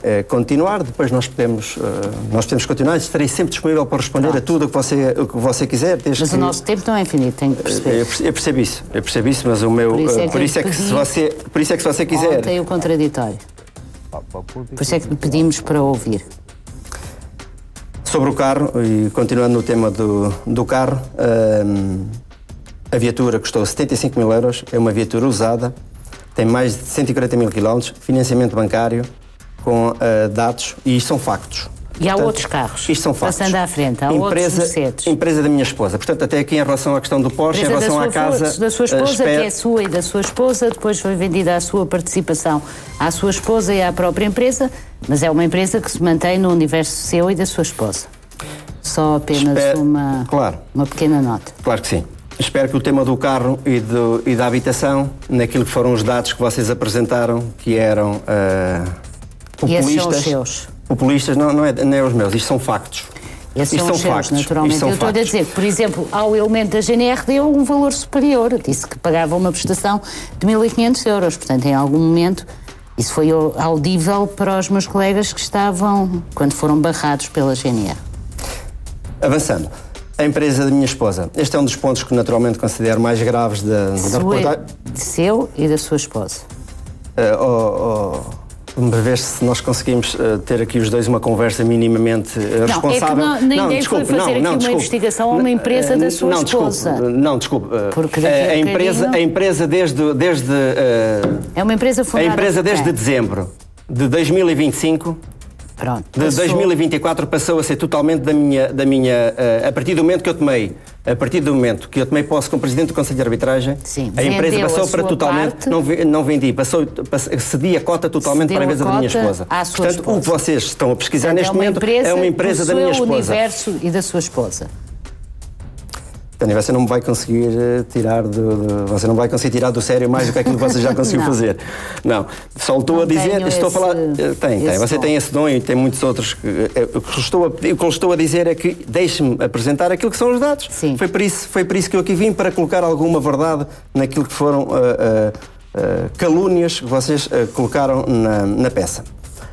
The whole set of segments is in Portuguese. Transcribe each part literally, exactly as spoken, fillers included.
uh, continuar, depois nós podemos, uh, nós podemos continuar. Estarei sempre disponível para responder Pronto. a tudo o que você, o que você quiser. Mas que... o nosso tempo não é infinito, tenho que perceber. Eu, eu percebo isso, eu percebo isso, mas o meu... Por isso é que, uh, por isso é que, se, você, por isso é que se você quiser... Ontem o contraditório. Por isso é que lhe pedimos para ouvir. Sobre o carro, e continuando no tema do, do carro, uh, a viatura custou setenta e cinco mil euros, é uma viatura usada, tem mais de cento e quarenta mil quilómetros, financiamento bancário, com uh, dados, e isto são factos. E há Portanto, outros carros, isto são factos. Passando à frente, há empresa, outros Mercedes. Empresa da minha esposa. Portanto, até aqui em relação à questão do Porsche, empresa em relação à casa... Sua, da sua esposa, uh, espero... que é sua e da sua esposa, depois foi vendida a sua participação à sua esposa e à própria empresa, mas é uma empresa que se mantém no universo seu e da sua esposa. Só apenas espero... uma, claro. uma pequena nota. Claro que sim. Espero que o tema do carro e, do, e da habitação, naquilo que foram os dados que vocês apresentaram, que eram uh, populistas... E esses são os seus. Populistas, não, não, é, não é os meus, isto são factos. Esses isto são, são os seus, factos. naturalmente. São Eu estou a dizer que, por exemplo, ao elemento da G N R deu um valor superior. Disse que pagava uma prestação de mil e quinhentos euros. Portanto, em algum momento, isso foi audível para os meus colegas que estavam, quando foram barrados pela G N R. Avançando. A empresa da minha esposa. Este é um dos pontos que naturalmente considero mais graves da, da reportagem. De seu e da sua esposa. Uh, oh, oh. Vamos ver se nós conseguimos uh, ter aqui os dois uma conversa minimamente uh, responsável. Não, é que não, ninguém não, desculpe, foi fazer não, aqui não, uma desculpe. investigação a uma empresa uh, da sua não, esposa. Desculpe, não, desculpe. Uh, Porque a, a, empresa, a empresa desde... desde uh, é uma empresa fundada... A empresa desde é. dezembro de dois mil e vinte e cinco... Pronto, de passou... dois mil e vinte e quatro passou a ser totalmente da minha... Da minha uh, a partir do momento que eu tomei... A partir do momento que eu tomei posse como Presidente do Conselho de Arbitragem, Sim, a empresa passou a para totalmente... Parte, não, não vendi, passou, passou, cedi a cota totalmente para a empresa da minha esposa. Portanto, esposa. o que vocês estão a pesquisar Portanto, neste é momento empresa é uma empresa da minha esposa. Do seu universo e da sua esposa. Tânia, você não me vai conseguir tirar do, do... Você não vai conseguir tirar do sério mais do que aquilo que você já conseguiu fazer. Não. Só estou a dizer... Estou esse, a falar... Tem, tem. Você dom. tem esse dom e tem muitos outros. Que, o, que estou a, o que eu estou a dizer é que deixe-me apresentar aquilo que são os dados. Sim. Foi por isso, foi por isso que eu aqui vim, para colocar alguma verdade naquilo que foram uh, uh, uh, calúnias que vocês uh, colocaram na, na peça.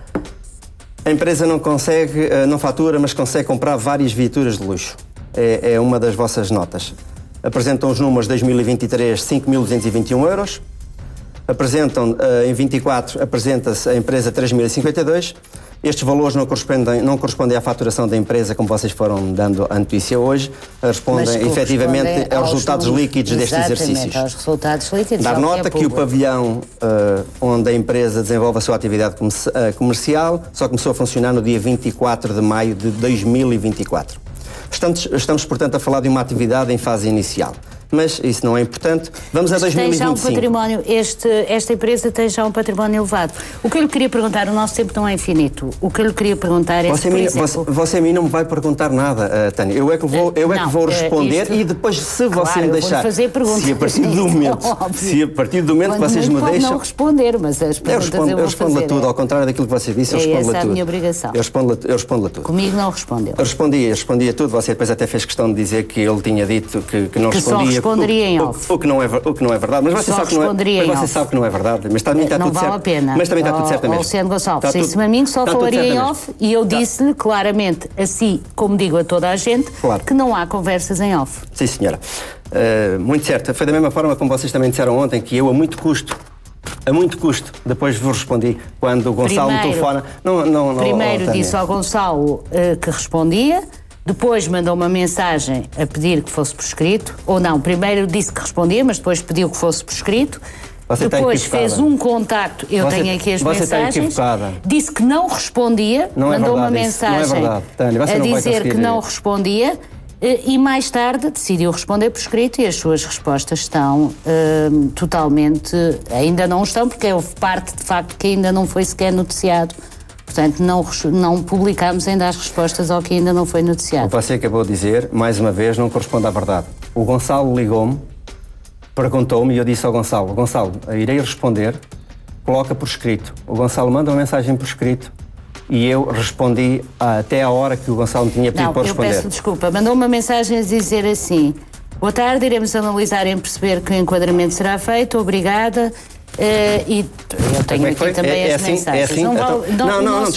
A empresa não consegue, uh, não fatura, mas consegue comprar várias viaturas de luxo. É, é uma das vossas notas. Apresentam os números de dois mil e vinte e três, cinco mil duzentos e vinte e um euros. Apresentam, uh, em vinte e quatro, apresenta-se a empresa três mil e cinquenta e dois. Estes valores não correspondem, não correspondem à faturação da empresa, como vocês foram dando a notícia hoje. Respondem, efetivamente, aos resultados números, líquidos destes exercícios. Aos resultados líquidos. Dar nota que, que o pavilhão uh, onde a empresa desenvolve a sua atividade comercial só começou a funcionar no dia vinte e quatro de maio de dois mil e vinte e quatro. Estamos, estamos, portanto, a falar de uma atividade em fase inicial. Mas isso não é importante. Vamos Mas a dois mil e vinte e cinco. Tem já um património, este, esta empresa tem já um património elevado. O que eu lhe queria perguntar, o nosso tempo não é infinito. O que eu lhe queria perguntar é... Você, se, por mim, exemplo... você, você a mim não me vai perguntar nada, uh, Tânia. Eu é que vou, eu é não, que vou responder isto... e depois, se você claro, me deixar... fazer perguntas. Se a partir do momento, se a partir do momento que vocês me deixam... não responder, mas as perguntas eu, respondo, eu, eu respondo-lhe a tudo, ao contrário daquilo que você disse, eu é respondo-lhe a tudo. essa a minha obrigação. Eu respondo-lhe eu respondo a tudo. Comigo não respondeu. Eu respondi, eu respondi a tudo. Você depois até fez questão de dizer que ele tinha dito que, que não que respondia. Só responderia em off. O, o, que não é, o que não é verdade. Mas você, sabe que, não é, mas você sabe que não é verdade. Mas também está não tudo vale certo. a pena. Mas também está tudo certo mesmo. Luciano Gonçalves, disse-me a mim que só falaria em off e eu disse-lhe claramente, assim como digo a toda a gente, claro, que não há conversas em off. Sim, senhora. Uh, muito certo. Foi da mesma forma como vocês também disseram ontem, que eu a muito custo A muito custo, depois vos respondi quando o Gonçalo me telefona. Não, não, não, primeiro oh, disse ao Gonçalo uh, que respondia, depois mandou uma mensagem a pedir que fosse por escrito, ou não, primeiro disse que respondia, mas depois pediu que fosse por escrito. Você depois fez um contacto, eu você, tenho aqui as você mensagens, disse que não respondia, não mandou é uma mensagem não é Tânia, a dizer que não respondia. E mais tarde decidiu responder por escrito e as suas respostas estão uh, totalmente... Ainda não estão, porque houve parte, de facto, que ainda não foi sequer noticiado. Portanto, não, não publicámos ainda as respostas ao que ainda não foi noticiado. O que você acabou de dizer, mais uma vez, não corresponde à verdade. O Gonçalo ligou-me, perguntou-me e eu disse ao Gonçalo, Gonçalo, irei responder, coloca por escrito. O Gonçalo manda uma mensagem por escrito. E eu respondi ah, até a hora que o Gonçalo me tinha pedido para responder. Não, eu peço desculpa. Mandou uma mensagem a dizer assim: boa tarde, iremos analisar e perceber que o enquadramento será feito, obrigada. Uh, e eu tenho aqui também é, é as assim, mensagens. É assim? Não, Então, vale, não, não, não, o nosso não,